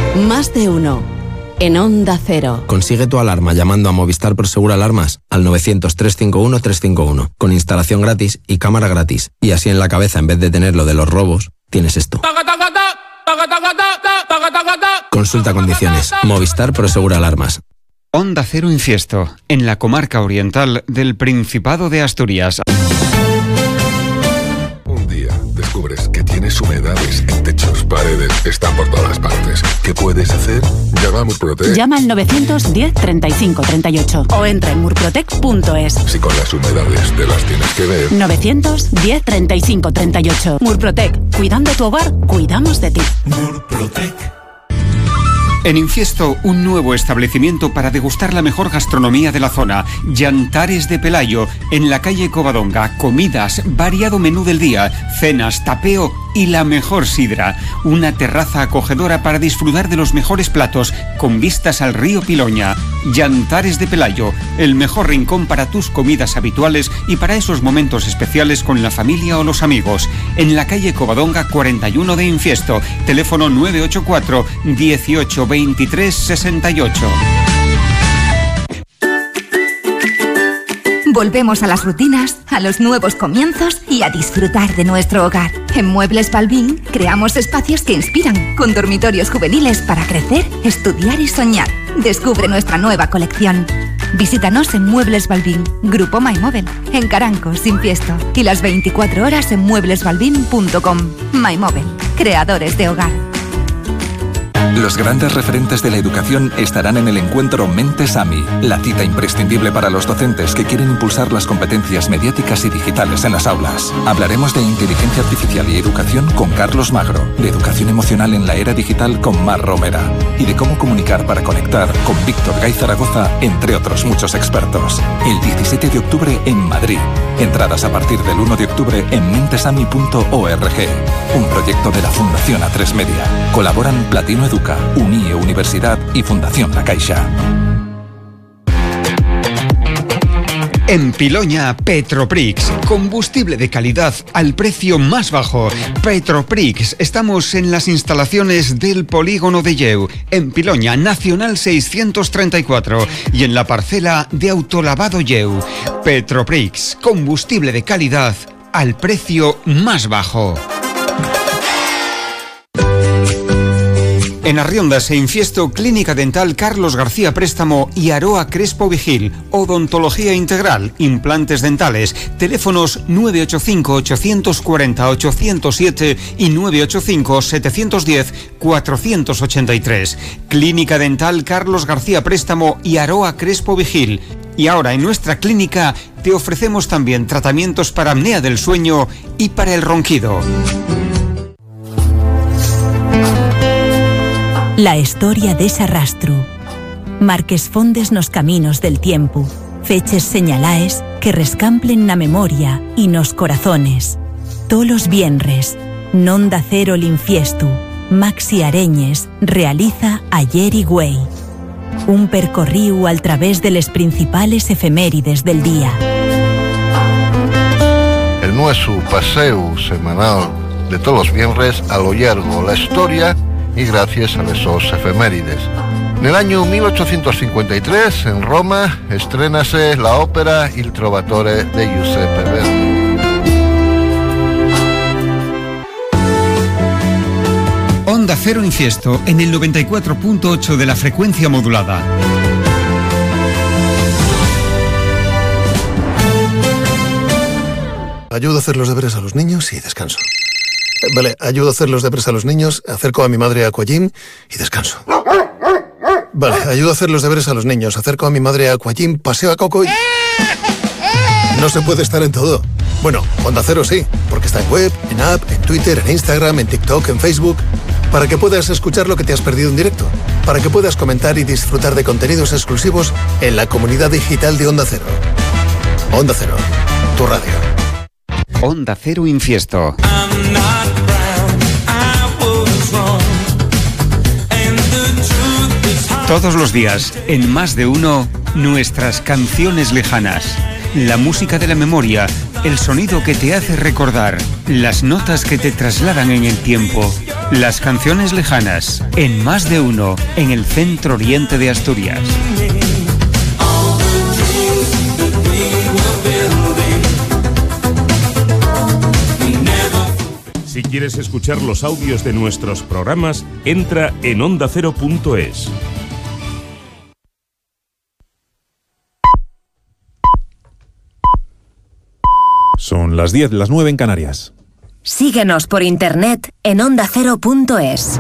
Más de uno. En Onda Cero. Consigue tu alarma llamando a Movistar Prosegur Alarmas al 900-351-351 con instalación gratis y cámara gratis. Y así en la cabeza, en vez de tener lo de los robos, tienes esto. Consulta condiciones. Movistar Prosegur Alarmas. Onda Cero Infiesto, en la comarca oriental del Principado de Asturias. Un día descubres que tienes humedades en techos, paredes, están por todas partes. ¿Qué puedes hacer? Llama a Murprotec. Llama al 910 35 38 o entra en murprotec.es. Si con las humedades te las tienes que ver. 910 35 38. Murprotec. Cuidando tu hogar, cuidamos de ti. Murprotec. En Infiesto, un nuevo establecimiento para degustar la mejor gastronomía de la zona. Yantares de Pelayo, en la calle Covadonga. Comidas, variado menú del día, cenas, tapeo y la mejor sidra. Una terraza acogedora para disfrutar de los mejores platos, con vistas al río Piloña. Yantares de Pelayo, el mejor rincón para tus comidas habituales y para esos momentos especiales con la familia o los amigos. En la calle Covadonga 41 de Infiesto. Teléfono 984 18 23 68. Volvemos a las rutinas, a los nuevos comienzos y a disfrutar de nuestro hogar. En Muebles Balbín creamos espacios que inspiran, con dormitorios juveniles para crecer, estudiar y soñar. Descubre nuestra nueva colección. Visítanos en Muebles Balbín, Grupo MyMóvil, en Carancos, Infiesto, y las 24 horas en mueblesbalbin.com. MyMóvil, creadores de hogar. Los grandes referentes de la educación estarán en el encuentro Mentes AMI, la cita imprescindible para los docentes que quieren impulsar las competencias mediáticas y digitales en las aulas. Hablaremos de inteligencia artificial y educación con Carlos Magro, de educación emocional en la era digital con Mar Romera y de cómo comunicar para conectar con Víctor Gay Zaragoza, entre otros muchos expertos. El 17 de octubre en Madrid. Entradas a partir del 1 de octubre en mentesami.org. Un proyecto de la Fundación A3 Media. Colaboran Platino Educa, UNIE Universidad y Fundación La Caixa. En Piloña, Petroprix, combustible de calidad al precio más bajo. Petroprix, estamos en las instalaciones del polígono de Lleu, en Piloña, Nacional 634, y en la parcela de Autolavado Lleu. Petroprix, combustible de calidad al precio más bajo. En Arriondas e Infiesto, Clínica Dental Carlos García Préstamo y Aroa Crespo Vigil. Odontología integral, implantes dentales. Teléfonos 985-840-807 y 985-710-483. Clínica Dental Carlos García Préstamo y Aroa Crespo Vigil. Y ahora en nuestra clínica te ofrecemos también tratamientos para apnea del sueño y para el ronquido. La historia de Sarrastru. Marques fondes nos caminos del tiempo, feches señalaes que rescamplen na memoria y nos corazones. Tolos vienres, non da cero l'infiestu, Maxi Areñes realiza Ayer y Güey. Un percorriu al través de les principales efemérides del día. El nuestro paseo semanal de todos los viernes a lo largo la historia y gracias a esos efemérides. En el año 1853, en Roma, estrénase la ópera Il Trovatore de Giuseppe Verdi. Onda Cero Infiesto, en el 94.8 de la frecuencia modulada. Ayudo a hacer los deberes a los niños y descanso. Vale, ayudo a hacer los deberes a los niños, acerco a mi madre a Aquagym y descanso. Vale, ayudo a hacer los deberes a los niños, acerco a mi madre a Aquagym, paseo a Coco y... No se puede estar en todo. Bueno, Onda Cero sí, porque está en web, en app, en Twitter, en Instagram, en TikTok, en Facebook, para que puedas escuchar lo que te has perdido en directo, para que puedas comentar y disfrutar de contenidos exclusivos en la comunidad digital de Onda Cero. Onda Cero, tu radio. Onda Cero Infiesto. Todos los días, en Más de Uno, nuestras canciones lejanas. La música de la memoria, el sonido que te hace recordar, las notas que te trasladan en el tiempo. Las canciones lejanas, en Más de Uno, en el centro oriente de Asturias. Si quieres escuchar los audios de nuestros programas, entra en ondacero.es. Son las 10, las 9 en Canarias. Síguenos por internet en ondacero.es.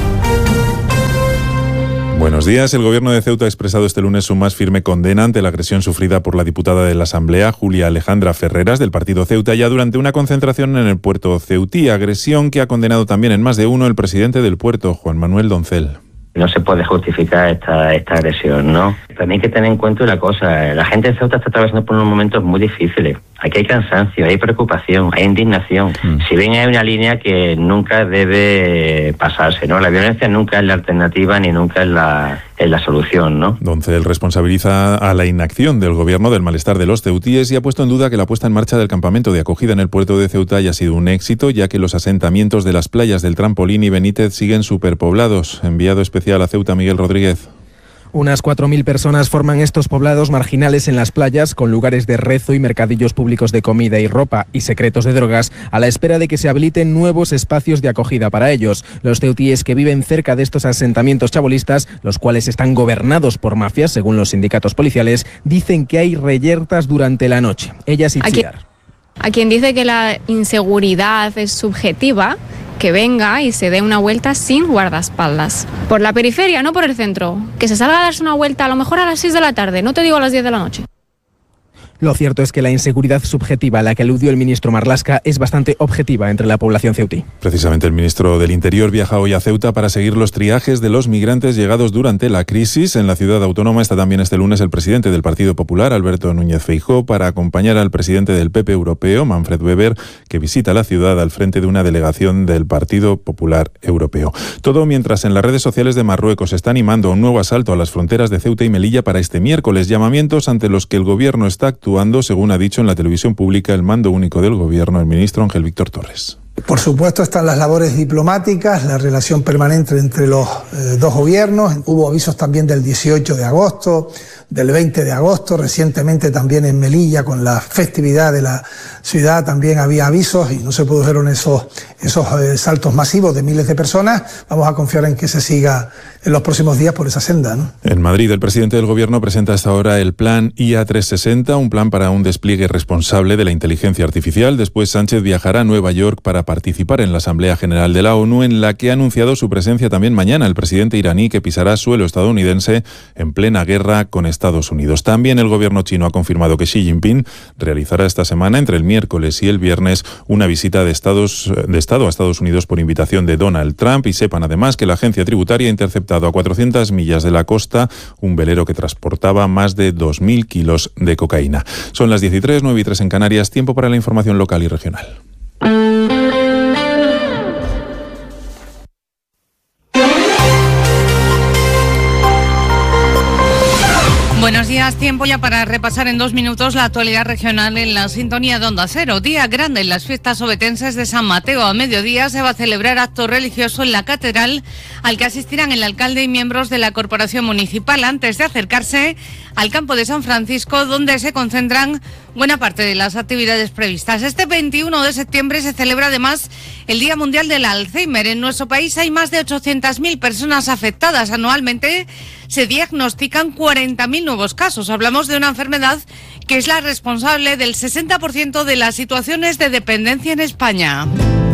Buenos días. El Gobierno de Ceuta ha expresado este lunes su más firme condena ante la agresión sufrida por la diputada de la Asamblea, Julia Alejandra Ferreras, del partido Ceuta, ya durante una concentración en el puerto ceutí. Agresión que ha condenado también en Más de Uno el presidente del puerto, Juan Manuel Doncel. No se puede justificar esta agresión, ¿no? También hay que tener en cuenta una cosa, la gente de Ceuta está atravesando por unos momentos muy difíciles. Aquí hay cansancio, hay preocupación, hay indignación. Si bien hay una línea que nunca debe pasarse, ¿no? La violencia nunca es la alternativa ni nunca es la solución, ¿no? Doncel responsabiliza a la inacción del gobierno del malestar de los ceutíes y ha puesto en duda que la puesta en marcha del campamento de acogida en el puerto de Ceuta haya sido un éxito, ya que los asentamientos de las playas del Trampolín y Benítez siguen superpoblados. Enviado especial a Ceuta, Miguel Rodríguez. Unas 4.000 personas forman estos poblados marginales en las playas, con lugares de rezo y mercadillos públicos de comida y ropa y secretos de drogas, a la espera de que se habiliten nuevos espacios de acogida para ellos. Los ceutíes que viven cerca de estos asentamientos chabolistas, los cuales están gobernados por mafias, según los sindicatos policiales, dicen que hay reyertas durante la noche. Ellas Itziar. A quien dice que la inseguridad es subjetiva, que venga y se dé una vuelta sin guardaespaldas. Por la periferia, no por el centro. Que se salga a darse una vuelta a lo mejor a las 6 de la tarde, no te digo a las 10 de la noche. Lo cierto es que la inseguridad subjetiva a la que aludió el ministro Marlaska es bastante objetiva entre la población ceutí. Precisamente el ministro del Interior viaja hoy a Ceuta para seguir los triajes de los migrantes llegados durante la crisis. En la ciudad autónoma está también este lunes el presidente del Partido Popular, Alberto Núñez Feijóo, para acompañar al presidente del PP Europeo, Manfred Weber, que visita la ciudad al frente de una delegación del Partido Popular Europeo. Todo mientras en las redes sociales de Marruecos se está animando a un nuevo asalto a las fronteras de Ceuta y Melilla para este miércoles, llamamientos ante los que el gobierno está actuando, según ha dicho en la televisión pública el mando único del gobierno, el ministro Ángel Víctor Torres. Por supuesto están las labores diplomáticas, la relación permanente entre los dos gobiernos. Hubo avisos también del 18 de agosto, del 20 de agosto, recientemente también en Melilla con la festividad de la ciudad también había avisos y no se produjeron esos saltos masivos de miles de personas. Vamos a confiar en que se siga en los próximos días por esa senda, ¿no? En Madrid, el presidente del gobierno presenta hasta ahora el plan IA 360, un plan para un despliegue responsable de la inteligencia artificial. Después Sánchez viajará a Nueva York para participar en la Asamblea General de la ONU, en la que ha anunciado su presencia también mañana el presidente iraní, que pisará suelo estadounidense en plena guerra con Estados Unidos. También el gobierno chino ha confirmado que Xi Jinping realizará esta semana, entre el miércoles y el viernes, una visita de Estado a Estados Unidos por invitación de Donald Trump. Y sepan además que la agencia tributaria ha interceptado a 400 millas de la costa un velero que transportaba más de 2.000 kilos de cocaína. Son las 13, 9:03 en Canarias. Tiempo para la información local y regional. Buenos días, tiempo ya para repasar en 2 minutos la actualidad regional en la sintonía de Onda Cero. Día grande en las fiestas obetenses de San Mateo. A mediodía se va a celebrar acto religioso en la catedral al que asistirán el alcalde y miembros de la corporación municipal antes de acercarse al campo de San Francisco, donde se concentran buena parte de las actividades previstas. Este 21 de septiembre se celebra además el Día Mundial del Alzheimer. En nuestro país hay más de 800.000 personas afectadas. Anualmente se diagnostican 40.000 nuevos casos. Hablamos de una enfermedad que es la responsable del 60% de las situaciones de dependencia en España.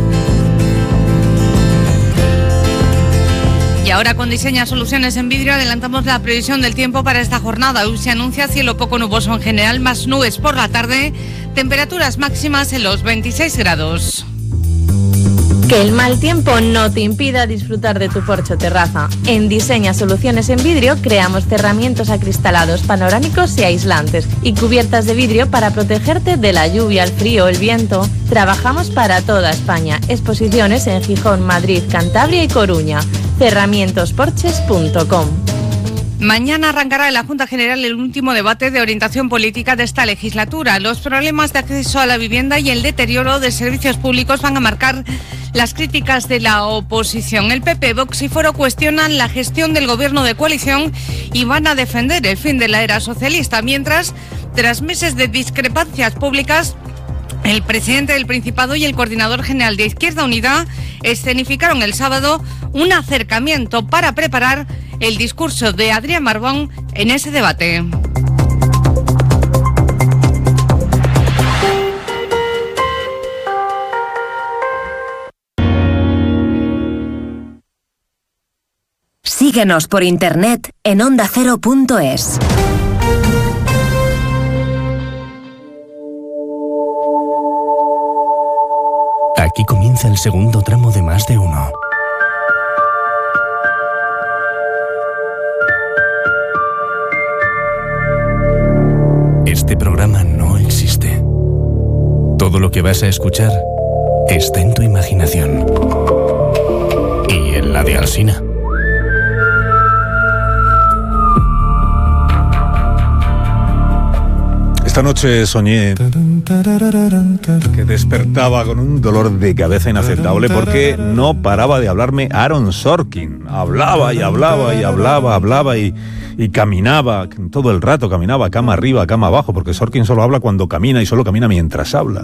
Y ahora con Diseña Soluciones en Vidrio adelantamos la previsión del tiempo para esta jornada. Hoy se anuncia cielo poco nuboso en general, más nubes por la tarde, temperaturas máximas en los 26 grados. Que el mal tiempo no te impida disfrutar de tu porche o terraza. En Diseña Soluciones en Vidrio creamos cerramientos acristalados, panorámicos y aislantes y cubiertas de vidrio para protegerte de la lluvia, el frío, el viento. Trabajamos para toda España. Exposiciones en Gijón, Madrid, Cantabria y Coruña. Cerramientosporches.com. Mañana arrancará en la Junta General el último debate de orientación política de esta legislatura. Los problemas de acceso a la vivienda y el deterioro de servicios públicos van a marcar las críticas de la oposición. El PP, Vox y Foro cuestionan la gestión del gobierno de coalición y van a defender el fin de la era socialista. Mientras, tras meses de discrepancias públicas, el presidente del Principado y el coordinador general de Izquierda Unida escenificaron el sábado un acercamiento para preparar el discurso de Adrián Barbón en ese debate. Síguenos por internet en ondacero.es. Aquí comienza el segundo tramo de Más de Uno. Este programa no existe. Todo lo que vas a escuchar está en tu imaginación. Y en la de Alsina. Esta noche soñé que despertaba con un dolor de cabeza inaceptable porque no paraba de hablarme Aaron Sorkin. Hablaba y caminaba, todo el rato caminaba, cama arriba, cama abajo, porque Sorkin solo habla cuando camina y solo camina mientras habla.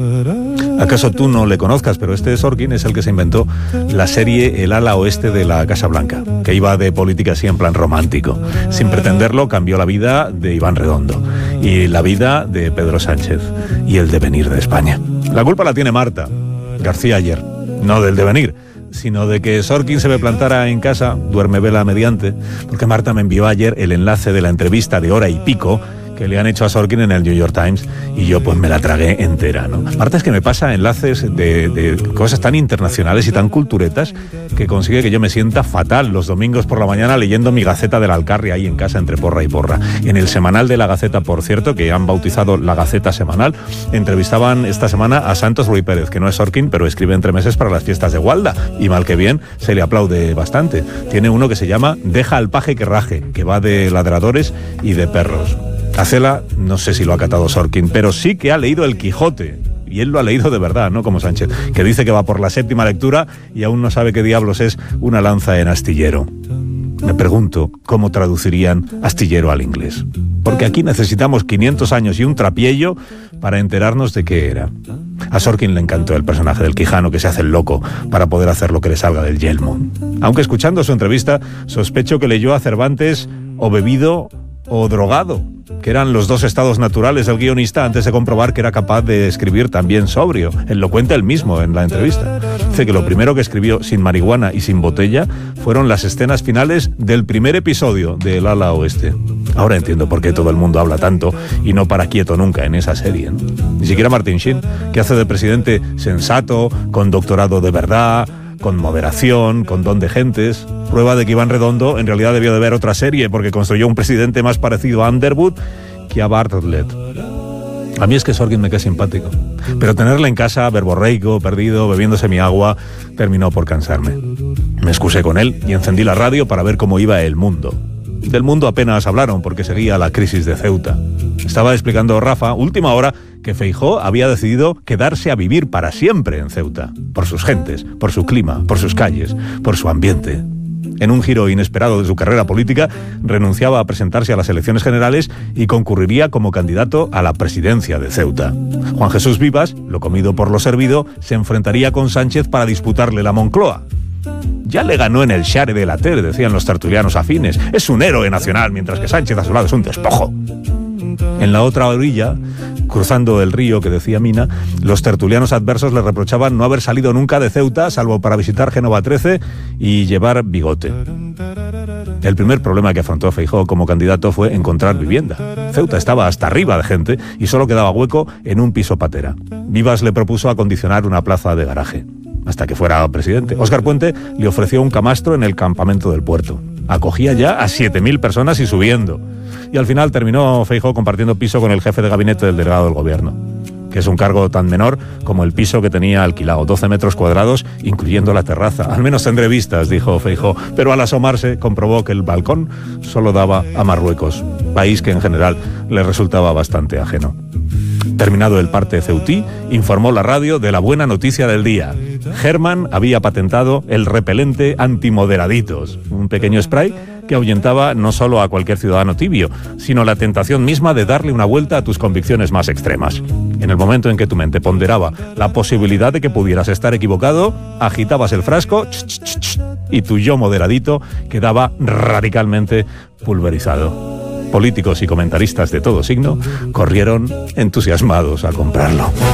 ¿Acaso tú no le conozcas? Pero este Sorkin es el que se inventó la serie El ala oeste de la Casa Blanca, que iba de política así en plan romántico. Sin pretenderlo, cambió la vida de Iván Redondo y la vida de Pedro Sánchez y el devenir de España. La culpa la tiene Marta García Ayer, no del devenir, sino de que Sorkin se me plantara en casa, duerme vela mediante, porque Marta me envió ayer el enlace de la entrevista de hora y pico que le han hecho a Sorkin en el New York Times y yo pues me la tragué entera, ¿no? Marta es que me pasa enlaces de cosas tan internacionales y tan culturetas que consigue que yo me sienta fatal los domingos por la mañana leyendo mi Gaceta del Alcarria ahí en casa entre porra y porra. En el semanal de la Gaceta, por cierto, que han bautizado la Gaceta Semanal, entrevistaban esta semana a Santos Ruiz Pérez, que no es Sorkin, pero escribe entre meses para las fiestas de Gualda y mal que bien se le aplaude bastante. Tiene uno que se llama Deja al paje que raje, que va de ladradores y de perros. A Cela no sé si lo ha catado Sorkin, pero sí que ha leído El Quijote. Y él lo ha leído de verdad, no como Sánchez, que dice que va por la 7ª lectura y aún no sabe qué diablos es una lanza en astillero. Me pregunto cómo traducirían astillero al inglés. Porque aquí necesitamos 500 años y un trapiello para enterarnos de qué era. A Sorkin le encantó el personaje del Quijano que se hace el loco para poder hacer lo que le salga del yelmo. Aunque escuchando su entrevista sospecho que leyó a Cervantes o bebido o drogado, que eran los dos estados naturales del guionista antes de comprobar que era capaz de escribir también sobrio. Él lo cuenta él mismo en la entrevista. Dice que lo primero que escribió sin marihuana y sin botella fueron las escenas finales del primer episodio de El ala oeste. Ahora entiendo por qué todo el mundo habla tanto y no para quieto nunca en esa serie, ¿no? Ni siquiera Martin Sheen, que hace de presidente sensato, con doctorado de verdad, con moderación, con don de gentes. Prueba de que Iván Redondo en realidad debió de ver otra serie porque construyó un presidente más parecido a Underwood que a Bartlett. A mí es que Sorkin me cae simpático, pero tenerle en casa, verborreico, perdido, bebiéndose mi agua, terminó por cansarme. Me excusé con él y encendí la radio para ver cómo iba el mundo. Del mundo apenas hablaron porque seguía la crisis de Ceuta. Estaba explicando Rafa, última hora, que Feijóo había decidido quedarse a vivir para siempre en Ceuta, por sus gentes, por su clima, por sus calles, por su ambiente. En un giro inesperado de su carrera política, renunciaba a presentarse a las elecciones generales y concurriría como candidato a la presidencia de Ceuta. Juan Jesús Vivas, lo comido por lo servido, se enfrentaría con Sánchez para disputarle la Moncloa. Ya le ganó en el Share de la Ter, decían los tertulianos afines. Es un héroe nacional, mientras que Sánchez a su lado es un despojo. En la otra orilla, cruzando el río que decía Mina, los tertulianos adversos le reprochaban no haber salido nunca de Ceuta, salvo para visitar Génova 13 y llevar bigote. El primer problema que afrontó Feijóo como candidato fue encontrar vivienda. Ceuta estaba hasta arriba de gente y solo quedaba hueco en un piso patera. Vivas le propuso acondicionar una plaza de garaje hasta que fuera presidente. Óscar Puente le ofreció un camastro en el campamento del puerto. Acogía ya a 7.000 personas y subiendo. Y al final terminó Feijóo compartiendo piso con el jefe de gabinete del delegado del gobierno. que es un cargo tan menor como el piso que tenía alquilado, 12 metros cuadrados, incluyendo la terraza. Al menos tendré vistas, dijo Feijóo, pero al asomarse comprobó que el balcón solo daba a Marruecos, país que en general le resultaba bastante ajeno. Terminado el parte ceutí, informó la radio de la buena noticia del día. Herman había patentado el repelente antimoderaditos, un pequeño spray que ahuyentaba no solo a cualquier ciudadano tibio, sino la tentación misma de darle una vuelta a tus convicciones más extremas. En el momento en que tu mente ponderaba la posibilidad de que pudieras estar equivocado, agitabas el frasco y tu yo moderadito quedaba radicalmente pulverizado. Políticos y comentaristas de todo signo corrieron entusiasmados a comprarlo.